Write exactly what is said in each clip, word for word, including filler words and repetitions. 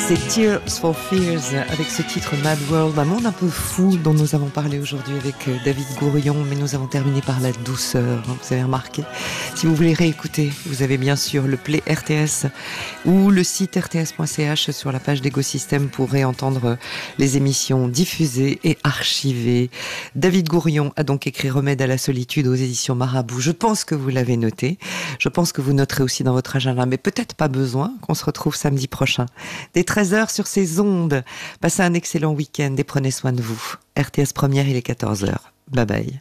C'est Tears for Fears avec ce titre Mad World, un monde un peu fou dont nous avons parlé aujourd'hui avec David Gourion, mais nous avons terminé par la douceur, vous avez remarqué. Si vous voulez réécouter, vous avez bien sûr le Play R T S ou le site r t s point c h sur la page d'Ecosystème pour réentendre les émissions diffusées et archivées. David Gourion a donc écrit Remède à la solitude aux éditions Marabout. Je pense que vous l'avez noté, je pense que vous noterez aussi dans votre agenda, mais peut-être pas besoin qu'on se retrouve samedi prochain. Dès treize heures sur ces ondes. Passez un excellent week-end et prenez soin de vous. R T S Première, il est quatorze heures. Bye bye.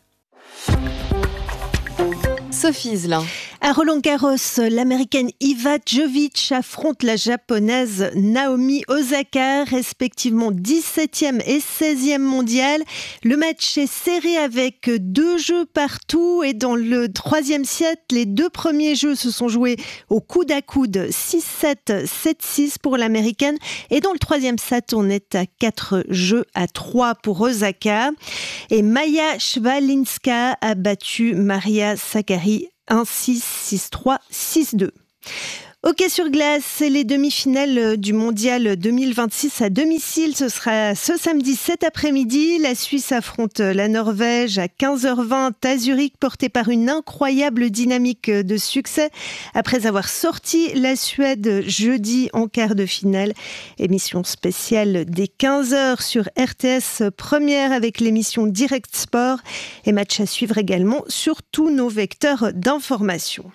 Sophie Iselin. À Roland-Garros, l'américaine Iva Jovic affronte la japonaise Naomi Osaka, respectivement dix-septième et seizième mondiale. Le match est serré avec deux jeux partout et dans le troisième set, les deux premiers jeux se sont joués au coude à coude, six sept, sept six pour l'américaine. Et dans le troisième set, on est à quatre jeux à trois pour Osaka. Et Maya Shvalinska a battu Maria Sakkari un six, six trois, six deux. Hockey sur glace, c'est les demi-finales du mondial deux mille vingt-six à domicile. Ce sera ce samedi cet après-midi. La Suisse affronte la Norvège à quinze heures vingt à Zurich, portée par une incroyable dynamique de succès. Après avoir sorti la Suède jeudi en quart de finale. Émission spéciale dès quinze heures sur R T S Première avec l'émission Direct Sport. Et match à suivre également sur tous nos vecteurs d'information.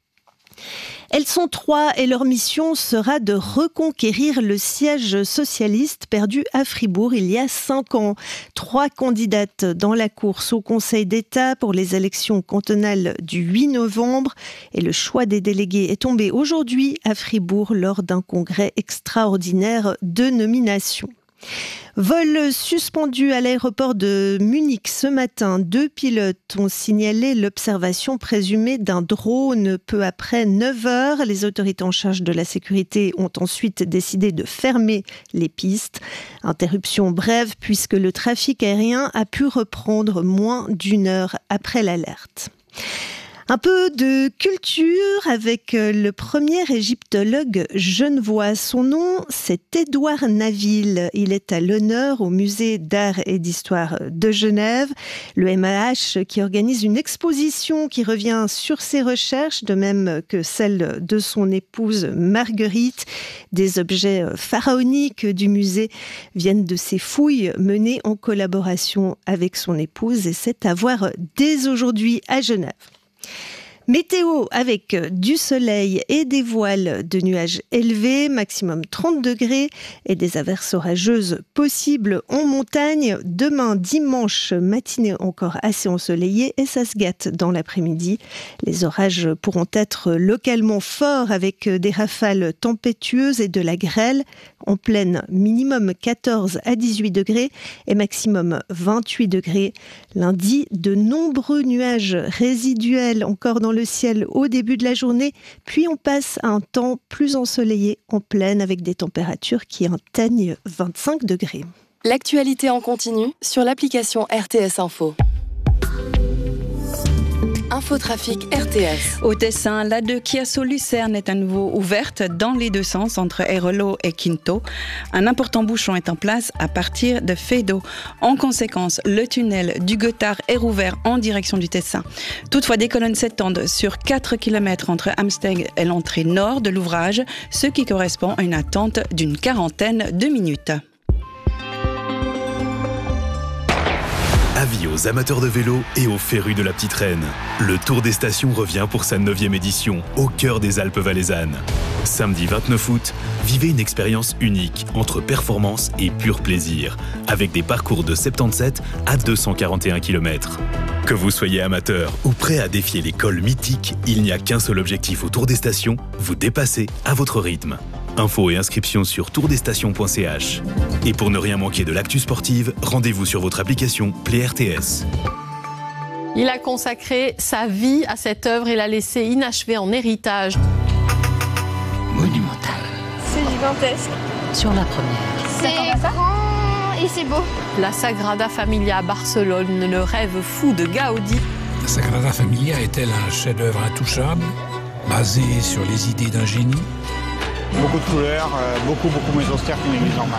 Elles sont trois et leur mission sera de reconquérir le siège socialiste perdu à Fribourg il y a cinq ans. Trois candidates dans la course au Conseil d'État pour les élections cantonales du huit novembre et le choix des délégués est tombé aujourd'hui à Fribourg lors d'un congrès extraordinaire de nomination. Vol suspendu à l'aéroport de Munich ce matin. Deux pilotes ont signalé l'observation présumée d'un drone peu après neuf heures. Les autorités en charge de la sécurité ont ensuite décidé de fermer les pistes. Interruption brève puisque le trafic aérien a pu reprendre moins d'une heure après l'alerte. Un peu de culture avec le premier égyptologue genevois. Son nom, c'est Édouard Naville. Il est à l'honneur au Musée d'art et d'histoire de Genève. Le M A H qui organise une exposition qui revient sur ses recherches, de même que celle de son épouse Marguerite. Des objets pharaoniques du musée viennent de ses fouilles menées en collaboration avec son épouse et c'est à voir dès aujourd'hui à Genève. Météo avec du soleil et des voiles de nuages élevés, maximum trente degrés et des averses orageuses possibles en montagne. Demain, dimanche, matinée encore assez ensoleillée et ça se gâte dans l'après-midi. Les orages pourront être localement forts avec des rafales tempétueuses et de la grêle. En pleine, minimum quatorze à dix-huit degrés et maximum vingt-huit degrés. Lundi, de nombreux nuages résiduels encore dans le ciel au début de la journée, puis on passe à un temps plus ensoleillé en plaine avec des températures qui atteignent vingt-cinq degrés. L'actualité en continu sur l'application R T S Info. Infotrafic R T S. Au Tessin, la de Chiasso-Lucerne est à nouveau ouverte dans les deux sens entre Airolo et Quinto. Un important bouchon est en place à partir de Fedo. En conséquence, le tunnel du Gothard est rouvert en direction du Tessin. Toutefois, des colonnes s'étendent sur quatre kilomètres entre Amsteg et l'entrée nord de l'ouvrage, ce qui correspond à une attente d'une quarantaine de minutes. Avis aux amateurs de vélo et aux férus de la Petite Reine. Le Tour des Stations revient pour sa neuvième édition, au cœur des Alpes valaisannes. Samedi vingt-neuf août, vivez une expérience unique entre performance et pur plaisir, avec des parcours de soixante-dix-sept à deux cent quarante et un kilomètres. Que vous soyez amateur ou prêt à défier les cols mythiques, il n'y a qu'un seul objectif au Tour des Stations, vous dépasser à votre rythme. Infos et inscriptions sur tour des stations point c h. Et pour ne rien manquer de l'actu sportive, rendez-vous sur votre application Play R T S. Il a consacré sa vie à cette œuvre et l'a laissée inachevée en héritage. Monumental. C'est gigantesque. Sur la première. C'est grand et c'est beau. La Sagrada Familia à Barcelone, le rêve fou de Gaudi. La Sagrada Familia est-elle un chef-d'œuvre intouchable, basé sur les idées d'un génie ? beaucoup de couleurs, euh, beaucoup, beaucoup moins austère qu'une église normale.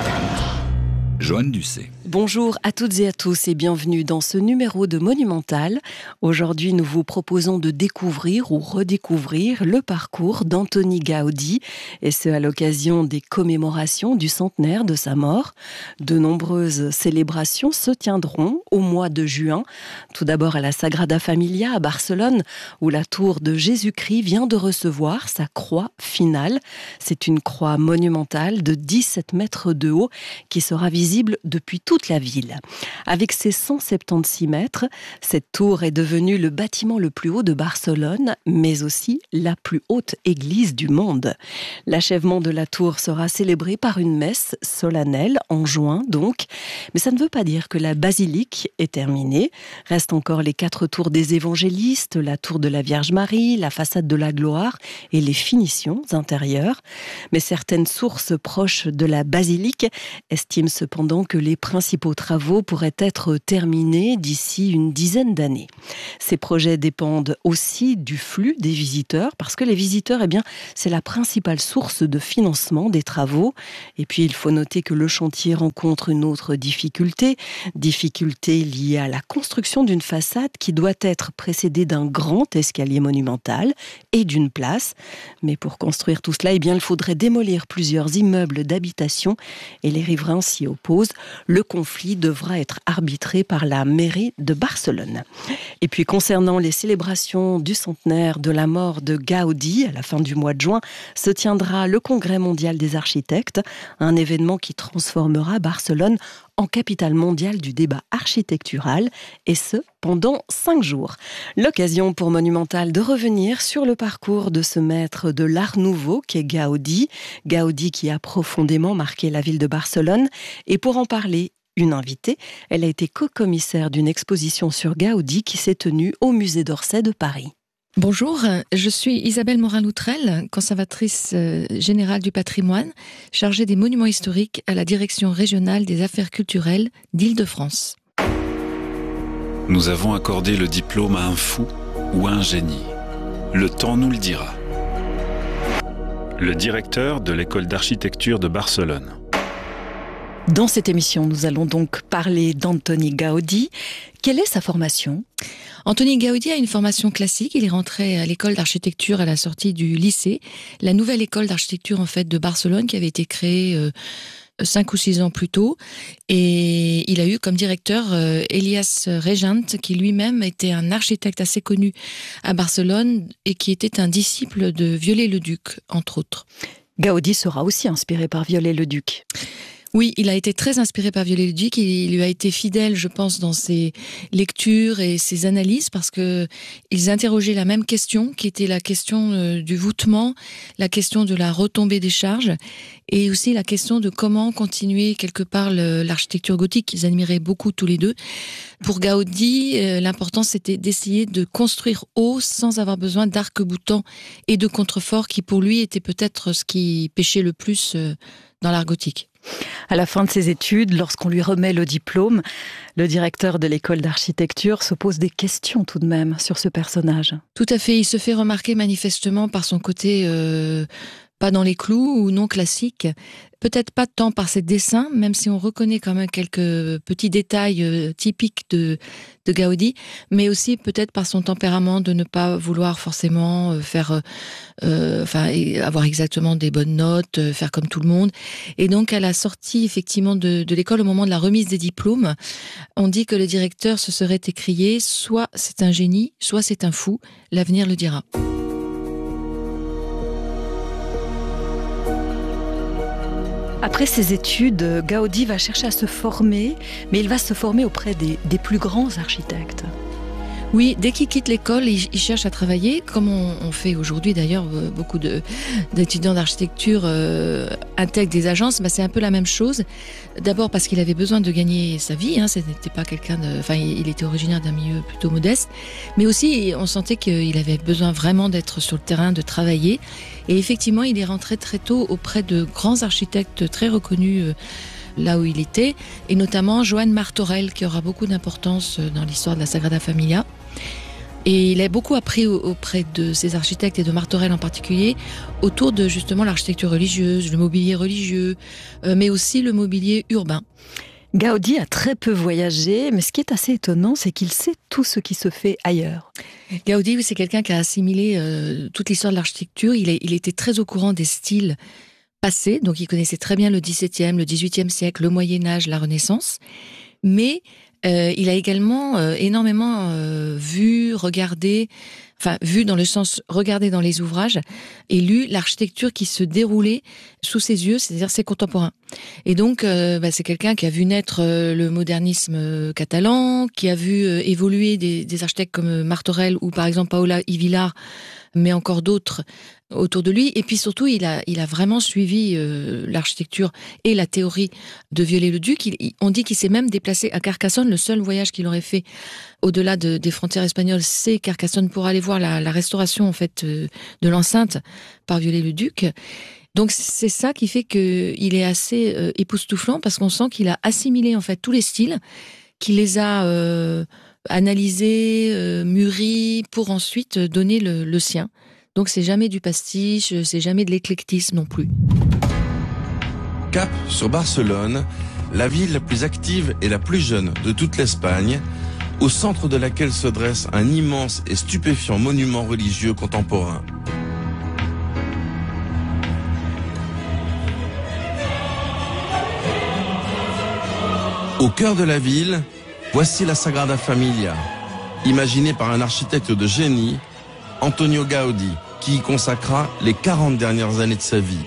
Joanne Ducé. Bonjour à toutes et à tous et bienvenue dans ce numéro de Monumental. Aujourd'hui, nous vous proposons de découvrir ou redécouvrir le parcours d'Antoni Gaudi, et ce à l'occasion des commémorations du centenaire de sa mort. De nombreuses célébrations se tiendront au mois de juin. Tout d'abord à la Sagrada Familia à Barcelone, où la tour de Jésus-Christ vient de recevoir sa croix finale. C'est une croix monumentale de dix-sept mètres de haut qui sera visible depuis toute la ville. Avec ses cent soixante-seize mètres, cette tour est devenue le bâtiment le plus haut de Barcelone, mais aussi la plus haute église du monde. L'achèvement de la tour sera célébré par une messe solennelle en juin donc, mais ça ne veut pas dire que la basilique est terminée. Restent encore les quatre tours des évangélistes, la tour de la Vierge Marie, la façade de la gloire et les finitions intérieures. Mais certaines sources proches de la basilique estiment cependant que les principaux travaux pourraient être terminés d'ici une dizaine d'années. Ces projets dépendent aussi du flux des visiteurs, parce que les visiteurs, eh bien, c'est la principale source de financement des travaux. Et puis, il faut noter que le chantier rencontre une autre difficulté, difficulté liée à la construction d'une façade qui doit être précédée d'un grand escalier monumental et d'une place. Mais pour construire tout cela, eh bien, il faudrait démolir plusieurs immeubles d'habitation et les riverains s'y opposent. Le conflit devra être arbitré par la mairie de Barcelone. Et puis concernant les célébrations du centenaire de la mort de Gaudi, à la fin du mois de juin, se tiendra le Congrès mondial des architectes, un événement qui transformera Barcelone en capitale mondiale du débat architectural, et ce, pendant cinq jours. L'occasion pour Monumental de revenir sur le parcours de ce maître de l'art nouveau qu'est Gaudi, Gaudi qui a profondément marqué la ville de Barcelone. Et pour en parler, une invitée, elle a été co-commissaire d'une exposition sur Gaudi qui s'est tenue au musée d'Orsay de Paris. Bonjour, je suis Isabelle Morin-Loutrel, conservatrice générale du patrimoine, chargée des monuments historiques à la Direction régionale des affaires culturelles d'Île-de-France. Nous avons accordé le diplôme à un fou ou à un génie. Le temps nous le dira. Le directeur de l'école d'architecture de Barcelone. Dans cette émission, nous allons donc parler d'Antoni Gaudi. Quelle est sa formation ? Antoni Gaudi a une formation classique. Il est rentré à l'école d'architecture à la sortie du lycée. La nouvelle école d'architecture en fait de Barcelone qui avait été créée euh, cinq ou six ans plus tôt. Et il a eu comme directeur euh, Elias Regent, qui lui-même était un architecte assez connu à Barcelone et qui était un disciple de Viollet-le-Duc, entre autres. Gaudi sera aussi inspiré par Viollet-le-Duc. Oui, il a été très inspiré par Viollet-le-Duc. Il lui a été fidèle, je pense, dans ses lectures et ses analyses, parce que ils interrogeaient la même question, qui était la question euh, du voûtement, la question de la retombée des charges, et aussi la question de comment continuer quelque part le, l'architecture gothique. Ils admiraient beaucoup tous les deux. Pour Gaudi, euh, l'important c'était d'essayer de construire haut sans avoir besoin d'arc-boutants et de contreforts, qui pour lui était peut-être ce qui pêchait le plus euh, dans l'art gothique. À la fin de ses études, lorsqu'on lui remet le diplôme, le directeur de l'école d'architecture se pose des questions tout de même sur ce personnage. Tout à fait, il se fait remarquer manifestement par son côté euh, pas dans les clous ou non classique. Peut-être pas tant par ses dessins, même si on reconnaît quand même quelques petits détails euh, typiques de, de Gaudi, mais aussi peut-être par son tempérament de ne pas vouloir forcément euh, faire, euh, enfin, avoir exactement des bonnes notes, euh, faire comme tout le monde. Et donc, à la sortie effectivement de, de l'école, au moment de la remise des diplômes, on dit que le directeur se serait écrié « soit c'est un génie, soit c'est un fou, l'avenir le dira ». Après ses études, Gaudi va chercher à se former, mais il va se former auprès des, des plus grands architectes. Oui, dès qu'il quitte l'école, il, il cherche à travailler, comme on, on fait aujourd'hui d'ailleurs, beaucoup de, d'étudiants d'architecture euh, intègrent des agences, bah, c'est un peu la même chose. D'abord parce qu'il avait besoin de gagner sa vie, hein, ce n'était pas quelqu'un de, enfin, il était originaire d'un milieu plutôt modeste, mais aussi on sentait qu'il avait besoin vraiment d'être sur le terrain, de travailler. Et effectivement, il est rentré très tôt auprès de grands architectes très reconnus euh, là où il était, et notamment Joan Martorell, qui aura beaucoup d'importance dans l'histoire de la Sagrada Familia. Et il a beaucoup appris auprès de ses architectes et de Martorell en particulier autour de justement l'architecture religieuse, le mobilier religieux, mais aussi le mobilier urbain. Gaudi a très peu voyagé, mais ce qui est assez étonnant, c'est qu'il sait tout ce qui se fait ailleurs. Gaudi, oui, c'est quelqu'un qui a assimilé euh, toute l'histoire de l'architecture. Il, est, il était très au courant des styles passés, donc il connaissait très bien le dix-septième, le dix-huitième siècle, le Moyen-Âge, la Renaissance. Mais euh, il a également euh, énormément euh, vu, regardé, enfin vu dans le sens regardé dans les ouvrages, et lu l'architecture qui se déroulait sous ses yeux, c'est-à-dire ses contemporains. Et donc, euh, bah, c'est quelqu'un qui a vu naître euh, le modernisme euh, catalan, qui a vu euh, évoluer des, des architectes comme Martorell ou par exemple Paola i Villar, mais encore d'autres autour de lui. Et puis surtout, il a, il a vraiment suivi euh, l'architecture et la théorie de Viollet-le-Duc. Il, il, on dit qu'il s'est même déplacé à Carcassonne. Le seul voyage qu'il aurait fait au-delà de, des frontières espagnoles, c'est Carcassonne pour aller voir la, la restauration en fait euh, de l'enceinte par Viollet-le-Duc. Donc c'est ça qui fait qu'il est assez euh, époustouflant parce qu'on sent qu'il a assimilé en fait tous les styles, qu'il les a euh, analysés, euh, mûris pour ensuite donner le, le sien. Donc c'est jamais du pastiche, c'est jamais de l'éclectisme non plus. Cap sur Barcelone, la ville la plus active et la plus jeune de toute l'Espagne, au centre de laquelle se dresse un immense et stupéfiant monument religieux contemporain. Au cœur de la ville, voici la Sagrada Familia, imaginée par un architecte de génie, Antonio Gaudí, qui y consacra les quarante dernières années de sa vie.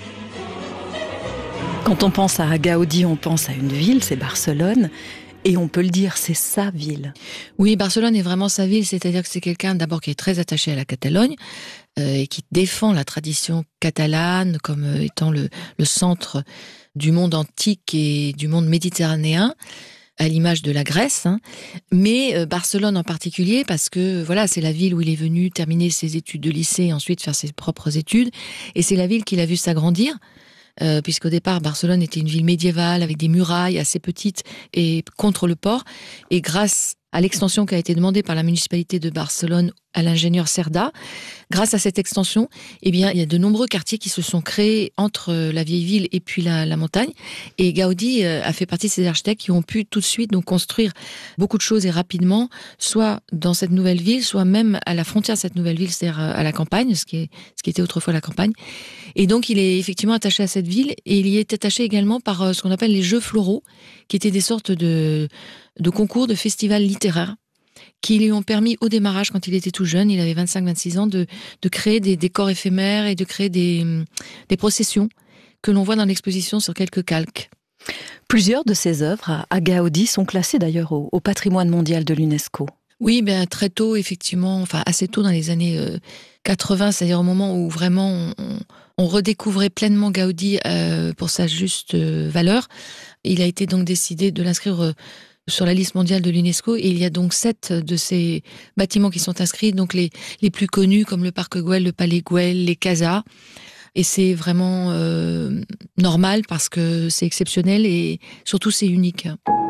Quand on pense à Gaudi, on pense à une ville, c'est Barcelone. Et on peut le dire, c'est sa ville. Oui, Barcelone est vraiment sa ville, c'est-à-dire que c'est quelqu'un d'abord qui est très attaché à la Catalogne euh, et qui défend la tradition catalane comme euh, étant le, le centre du monde antique et du monde méditerranéen, à l'image de la Grèce, hein. Mais euh, Barcelone en particulier, parce que voilà, c'est la ville où il est venu terminer ses études de lycée et ensuite faire ses propres études, et c'est la ville qu'il a vu s'agrandir. Euh, puisqu'au départ, Barcelone était une ville médiévale avec des murailles assez petites et contre le port. Et grâce à l'extension qui a été demandée par la municipalité de Barcelone à l'ingénieur Cerda, grâce à cette extension, eh bien, il y a de nombreux quartiers qui se sont créés entre la vieille ville et puis la, la montagne. Et Gaudi euh, a fait partie de ces architectes qui ont pu tout de suite donc construire beaucoup de choses et rapidement, soit dans cette nouvelle ville, soit même à la frontière de cette nouvelle ville, c'est-à-dire à la campagne, ce qui, est, ce qui était autrefois la campagne. Et donc, il est effectivement attaché à cette ville et il y est attaché également par euh, ce qu'on appelle les Jeux floraux, qui étaient des sortes de, de concours, de festivals littéraires, qui lui ont permis au démarrage, quand il était tout jeune, il avait vingt-cinq vingt-six ans, de, de créer des décors éphémères et de créer des, des processions que l'on voit dans l'exposition sur quelques calques. Plusieurs de ses œuvres à Gaudi sont classées d'ailleurs au, au patrimoine mondial de l'UNESCO. Oui, ben très tôt, effectivement, enfin assez tôt dans les années euh, quatre-vingts, c'est-à-dire au moment où vraiment on, on redécouvrait pleinement Gaudi euh, pour sa juste euh, valeur. Il a été donc décidé de l'inscrire euh, sur la liste mondiale de l'UNESCO, et il y a donc sept de ces bâtiments qui sont inscrits, donc les, les plus connus comme le Parc Güell, le Palais Güell, les Casas. Et c'est vraiment euh, normal parce que c'est exceptionnel et surtout c'est unique.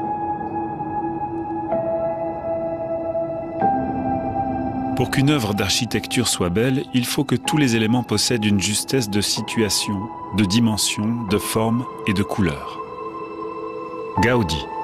Pour qu'une œuvre d'architecture soit belle, il faut que tous les éléments possèdent une justesse de situation, de dimension, de forme et de couleur. Gaudi.